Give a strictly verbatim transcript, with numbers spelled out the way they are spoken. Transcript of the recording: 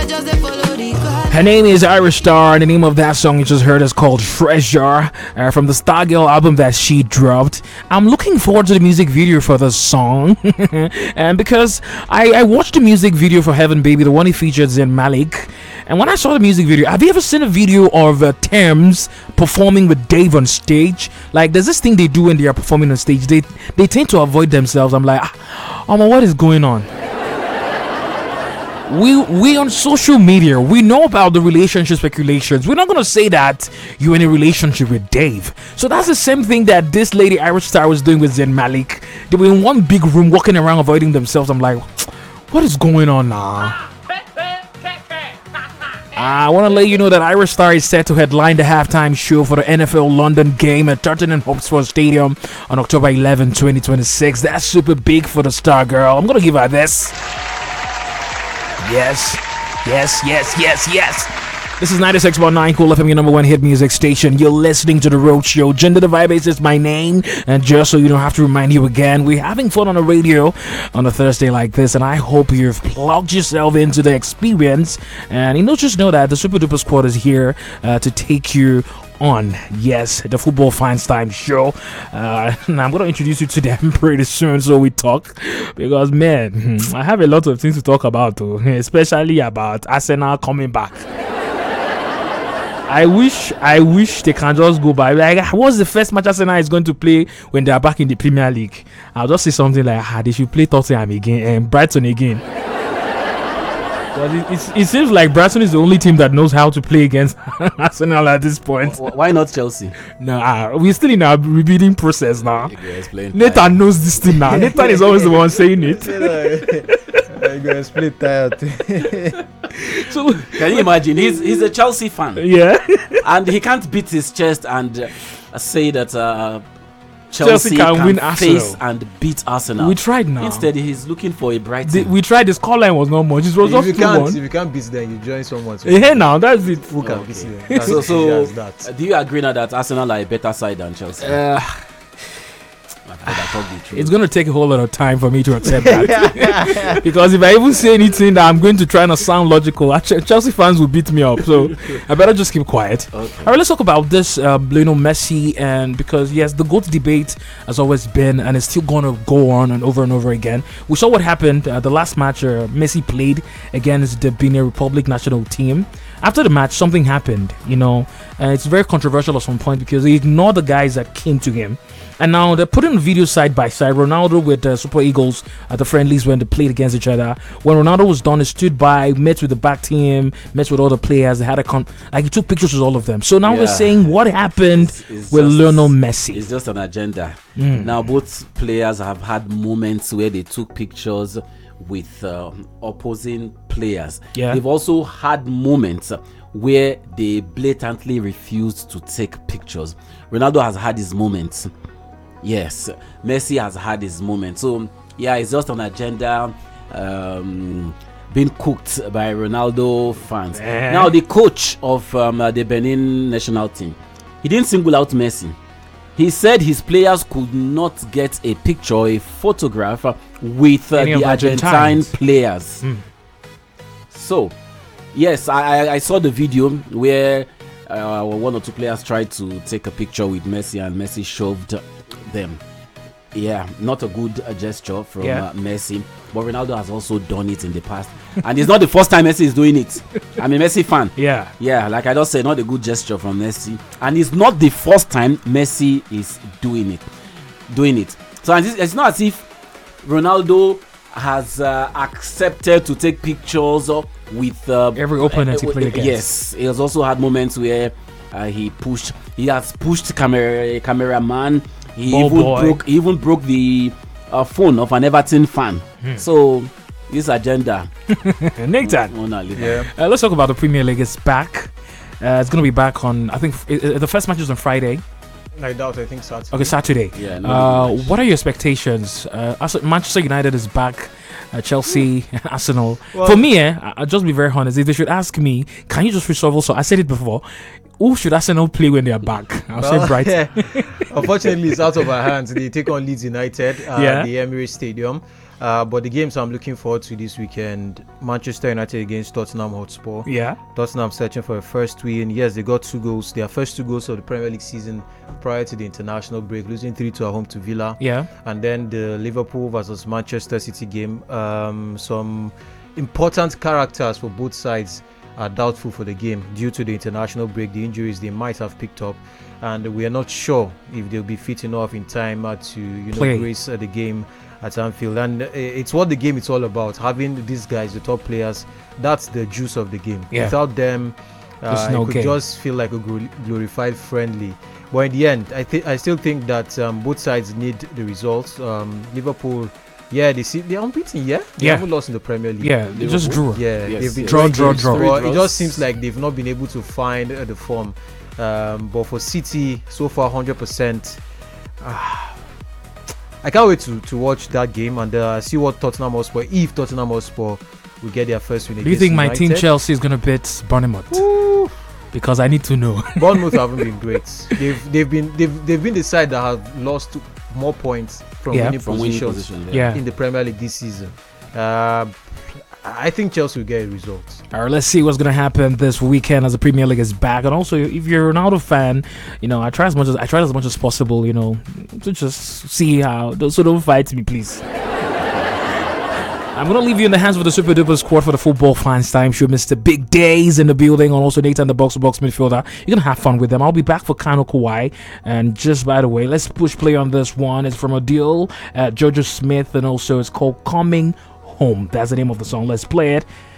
Her name is Irish Star, and the name of that song you just heard is called Treasure, uh, from the Stargirl album that she dropped. I'm looking forward to the music video for the song, and because I, I watched the music video for Heaven Baby, the one he featured Zayn Malik, and when I saw the music video, have you ever seen a video of uh, Thames performing with Dave on stage? Like, there's this thing they do when they are performing on stage. They they tend to avoid themselves. I'm like, ah, oh, what is going on? We we on social media, we know about the relationship speculations. We're not gonna say that you're in a relationship with Dave. So that's the same thing that this lady Irish Star was doing with Zayn Malik. They were in one big room walking around avoiding themselves. I'm like, what is going on now? I want to let you know that Irish Star is set to headline the halftime show for the N F L London game at Tottenham Hotspur Stadium on October eleventh, twenty twenty-six. That's super big for the Star Girl. I'm gonna give her this. Yes, yes, yes, yes, yes. This is ninety-six point nine Cool F M, your number one hit music station. You're listening to The Road Show. Gender the Vibe is my name. And just so you don't have to remind you again, we're having fun on the radio on a Thursday like this. And I hope you've plugged yourself into the experience. And you know, just know that the Super Duper Squad is here uh, to take you on, yes, the Football Fans Time show. Uh, and I'm going to introduce you to them pretty soon so we talk. Because, man, I have a lot of things to talk about, too, especially about Arsenal coming back. I wish I wish they can just go by. Like, what's the first match Arsenal is going to play when they are back in the Premier League? I'll just say something like, ah, they should play Tottenham again and Brighton again. But it, it, it seems like Brighton is the only team that knows how to play against Arsenal at this point. Why not Chelsea? No, uh, we're still in our rebuilding process now. Explain Nathan tired. knows this thing now. Nathan is always the one saying it. I'm going to explain tired. So, can you imagine? He's he's a Chelsea fan. Yeah. And he can't beat his chest and uh, say that uh, Chelsea, Chelsea can, can win face Arsenal. and beat Arsenal. We tried now. Instead, he's looking for a bright The, team. we tried. The scoreline was not much. It was If just you two can't, one. if you can't beat them, you join someone. So Yeah, now that's it. who can Okay. beat them? That's So, as so easy as that. uh, do you agree now that Arsenal are a better side than Chelsea? Uh, I thought the truth. it's going to take a whole lot of time for me to accept that. Because if I even say anything that I'm going to try and sound logical, Ch- Chelsea fans will beat me up. So I better just keep quiet. Okay. All right, let's talk about this uh, Lionel Messi, and because yes, the GOAT debate has always been and it's still going to go on and over and over again. We saw what happened uh, the last match uh, Messi played against the Benin Republic national team. After the match, something happened, you know, and it's very controversial at some point because he ignored the guys that came to him. And now they're putting video side by side. Ronaldo with the uh, Super Eagles at the friendlies when they played against each other. When Ronaldo was done, he stood by, met with the back team, met with all the players. They had a con- like he took pictures with all of them. So now Yeah. they're saying what happened It's- it's with just- Lionel Messi. It's just an agenda. Mm. Now, both players have had moments where they took pictures with um, opposing players. Yeah. They've also had moments where they blatantly refused to take pictures. Ronaldo has had his moments. Yes, Messi has had his moments. So, yeah, it's just an agenda um, being cooked by Ronaldo fans. Eh. Now, the coach of um, uh, the Benin national team, he didn't single out Messi. He said his players could not get a picture or a photograph with uh, Any of the Argentine Argentines. players. Mm. So, yes, I, I, I saw the video where uh, one or two players tried to take a picture with Messi and Messi shoved them. Yeah, not a good uh, gesture from Yeah. uh, Messi. But Ronaldo has also done it in the past. And it's not the first time Messi is doing it. I'm a Messi fan. Yeah. Yeah, like I just said, not a good gesture from Messi. And it's not the first time Messi is doing it. Doing it. So it's, it's not as if Ronaldo has uh, accepted to take pictures uh, with uh, Every opponent he played against. Yes, he has also had moments where uh, he pushed. He has pushed camera cameraman. He Ball even boy. broke. He even broke the uh, phone of an Everton fan. Hmm. So this agenda. Nathan. Oh, no, leave Yeah. it. Uh, let's talk about the Premier League. It's back. Uh, it's going to be back on, I think, f- uh, the first match is on Friday. I doubt. I think Saturday. Okay, Saturday. Yeah, no Uh, match. what are your expectations? Uh, Ars- Manchester United is back. Uh, Chelsea, Arsenal. Well- For me, eh, I- I'll just be very honest. If they should ask me, can you just resolve also? I said it before. Who should Arsenal play when they are back? I'll say Well, Brighton. Unfortunately, it's out of our hands. They take on Leeds United at Yeah. the Emirates Stadium. Uh, but the games I'm looking forward to this weekend: Manchester United against Tottenham Hotspur. Yeah. Tottenham searching for a first win. Yes, they got two goals. Their first two goals of the Premier League season prior to the international break, losing three two at home to Villa. Yeah. And then the Liverpool versus Manchester City game. Um, some important characters for both sides are doubtful for the game due to the international break, the injuries they might have picked up, and we are not sure if they'll be fit enough in time uh, to you know Play. grace uh, the game at Anfield. And uh, it's what the game is all about. Having these guys, the top players, that's the juice of the game. Yeah. Without them, Just uh, no it could game. just feel like a gl- glorified friendly. But in the end, I think I still think that um, both sides need the results. Um, Liverpool, yeah, they see they're unbeaten. Yeah, they Yeah. haven't lost in the Premier League. Yeah, they just drew. Yeah, Yes, they've been yes. Draw, drawing draw, games, draw. but Three it draws. just seems like they've not been able to find uh, the form. Um, but for City, so far, one hundred percent. Ah, I can't wait to, to watch that game and uh, see what Tottenham Hotspur, if Tottenham Hotspur will get their first win. Do you against think my team United. Chelsea is going to beat Bournemouth? Ooh, Because I need to know. Bournemouth haven't been great. They've they've been they've they've been the side that have lost more points from Yeah. winning From winning positions position. Yeah. in the Premier League this season. Uh, I think Chelsea will get a result. All right, let's see what's going to happen this weekend as the Premier League is back. And also, if you're a Ronaldo fan, you know, I try as much as I try as much as possible, you know, to just see how. So don't fight me, please. I'm going to leave you in the hands of the Super Duper squad for the Football Fans Time Show. Mister Big Days in the building, and also Nathan, the box-to-box midfielder. You're going to have fun with them. I'll be back for Kano Kawhi. And just by the way, let's push play on this one. It's from a deal at Georgia Smith, and also it's called Coming Home. That's the name of the song. Let's play it.